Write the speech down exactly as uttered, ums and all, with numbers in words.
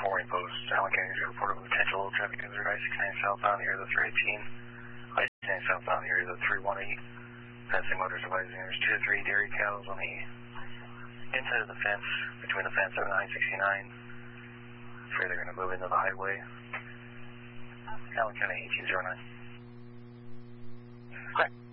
Mooring Post, Allen County report of potential traffic user I sixty-nine southbound here, the three eighteen. I sixty-nine southbound here, the three eighteen. Passing motors advising there's two to three dairy cows on the inside of the fence, between the fence and I sixty-nine. Afraid they're going to move into the highway. Allen County eighteen oh nine. Okay.